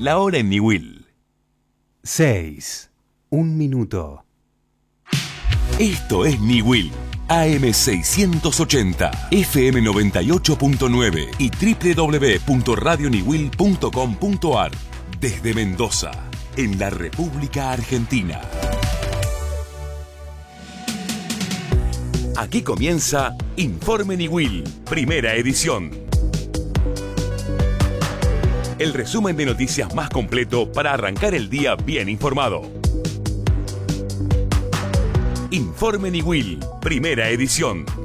La hora en Niwil. 6. 1 minuto. Esto es Niwil. AM680, FM 98.9 y www.radioniwil.com.ar. Desde Mendoza, en la República Argentina. Aquí comienza Informe Niwil, primera edición. El resumen de noticias más completo para arrancar el día bien informado. Informe Niwil, primera edición.